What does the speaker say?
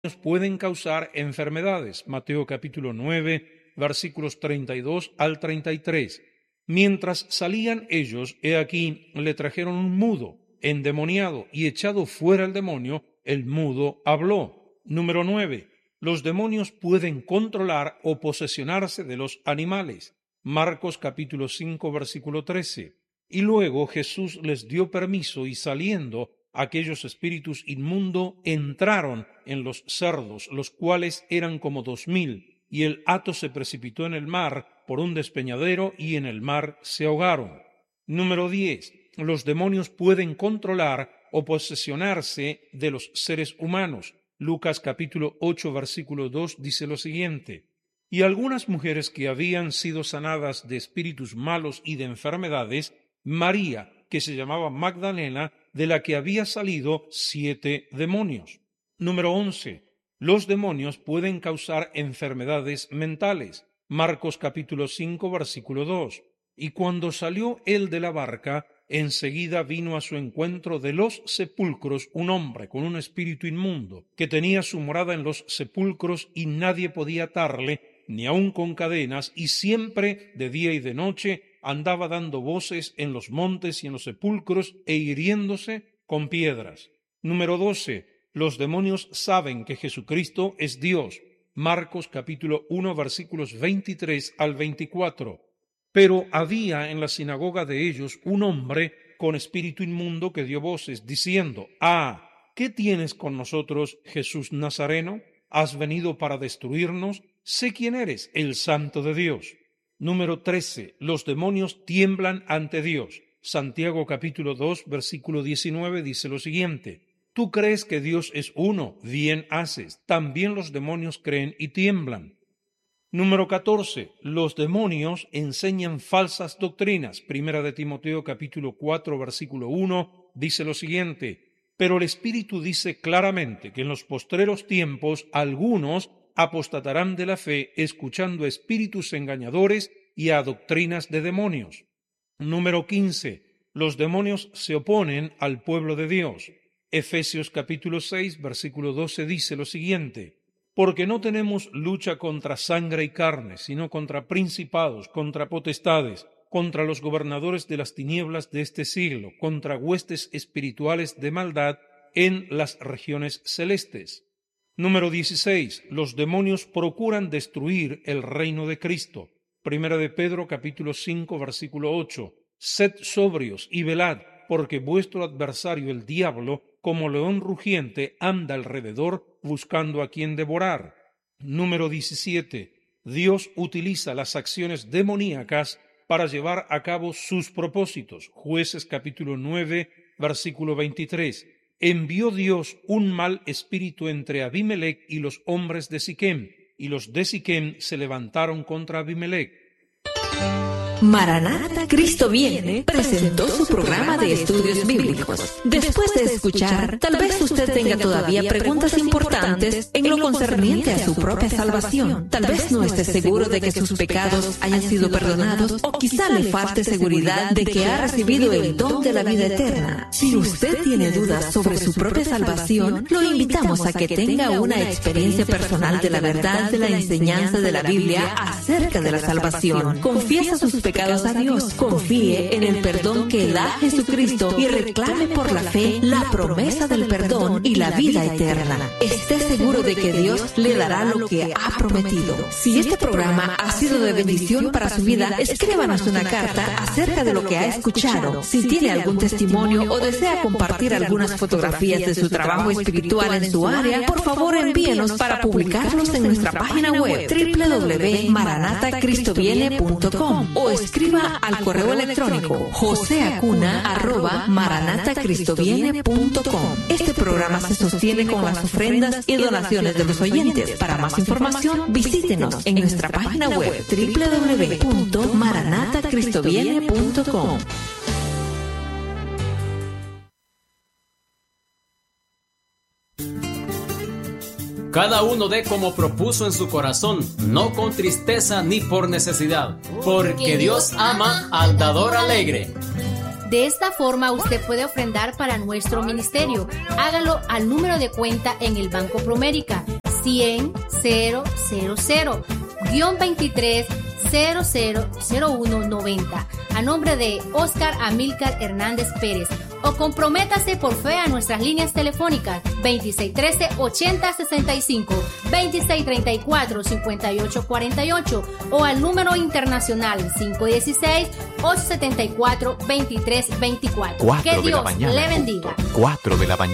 pueden causar enfermedades. Mateo capítulo 9, versículos 32 al 33. Mientras salían ellos, he aquí, le trajeron un mudo, endemoniado, y echado fuera el demonio, el mudo habló. Número 9. Los demonios pueden controlar o posesionarse de los animales. Marcos capítulo 5, versículo 13. Y luego Jesús les dio permiso y saliendo aquellos espíritus inmundos entraron en los cerdos, los cuales eran como 2000, y el hato se precipitó en el mar por un despeñadero y en el mar se ahogaron. Número 10. Los demonios pueden controlar o posesionarse de los seres humanos. Lucas capítulo 8, versículo 2 dice lo siguiente: y algunas mujeres que habían sido sanadas de espíritus malos y de enfermedades, María, que se llamaba Magdalena, de la que había salido 7 demonios. Número 11. Los demonios pueden causar enfermedades mentales. Marcos capítulo 5, versículo 2. Y cuando salió él de la barca, enseguida vino a su encuentro de los sepulcros un hombre con un espíritu inmundo, que tenía su morada en los sepulcros y nadie podía atarle, ni aun con cadenas, y siempre de día y de noche andaba dando voces en los montes y en los sepulcros e hiriéndose con piedras. Número 12. Los demonios saben que Jesucristo es Dios. Marcos capítulo 1, versículos 23 al 24. Pero había en la sinagoga de ellos un hombre con espíritu inmundo que dio voces, diciendo: ¿qué tienes con nosotros, Jesús Nazareno? ¿Has venido para destruirnos? Sé quién eres, el Santo de Dios. Número 13. Los demonios tiemblan ante Dios. Santiago capítulo 2, versículo 19 dice lo siguiente: tú crees que Dios es uno, bien haces. También los demonios creen y tiemblan. Número 14. Los demonios enseñan falsas doctrinas. Primera de Timoteo capítulo 4, versículo 1 dice lo siguiente: pero el Espíritu dice claramente que en los postreros tiempos algunos apostatarán de la fe, escuchando a espíritus engañadores y a doctrinas de demonios. Número 15. Los demonios se oponen al pueblo de Dios. Efesios capítulo 6, versículo 12 dice lo siguiente: porque no tenemos lucha contra sangre y carne, sino contra principados, contra potestades, contra los gobernadores de las tinieblas de este siglo, contra huestes espirituales de maldad en las regiones celestes. Número 16. Los demonios procuran destruir el reino de Cristo. Primera de Pedro capítulo 5, versículo 8. Sed sobrios y velad, porque vuestro adversario el diablo, como león rugiente, anda alrededor buscando a quien devorar. Número 17. Dios utiliza las acciones demoníacas para llevar a cabo sus propósitos. Jueces capítulo 9, versículo 23. Envió Dios un mal espíritu entre Abimelec y los hombres de Siquem, y los de Siquem se levantaron contra Abimelec. Maranata, Cristo viene, presentó su programa de estudios bíblicos. Después de escuchar, tal vez usted tenga todavía preguntas importantes en lo concerniente a su propia salvación. Tal vez no esté seguro de que sus pecados hayan sido perdonados, o quizá le falte seguridad de que ha recibido el don de la vida eterna. Si usted tiene dudas sobre su propia salvación, lo invitamos a que tenga una experiencia personal de la verdad de la enseñanza de la Biblia acerca de la salvación. Confiesa sus pecados a Dios, confíe en el perdón que da Jesucristo y reclame por la fe la promesa del perdón y la vida eterna. Esté seguro de que Dios le dará lo que ha prometido. Si este programa ha sido de bendición para su vida, escríbanos una carta acerca de lo que ha escuchado. Si tiene algún testimonio o desea compartir algunas fotografías de su trabajo espiritual en su área, por favor envíenos para publicarlos en nuestra página web www.maranatacristoviene.com o escriba al correo electrónico joseacuna@maranatacristoviene.com. Este programa se sostiene con las ofrendas y donaciones de los oyentes. Para más información, visítenos en nuestra página web www.maranatacristoviene.com. Cada uno dé como propuso en su corazón, no con tristeza ni por necesidad, porque Dios ama al dador alegre. De esta forma usted puede ofrendar para nuestro ministerio. Hágalo al número de cuenta en el Banco Promérica, 100-000-23000190 a nombre de Oscar Amílcar Hernández Pérez, o comprométase por fe a nuestras líneas telefónicas 2613-8065, 2634-5848 o al número internacional 516-874-2324. Que Dios le bendiga. 4 de la mañana.